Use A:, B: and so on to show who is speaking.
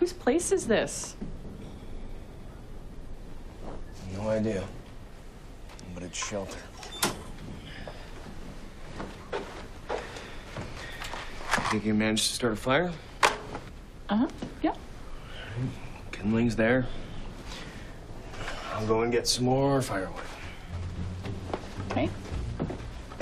A: Whose place is this?
B: No idea. But it's shelter. Think you managed to start a fire?
A: Uh-huh, yeah.
B: Kindling's there. I'll go and get some more firewood.
A: Okay.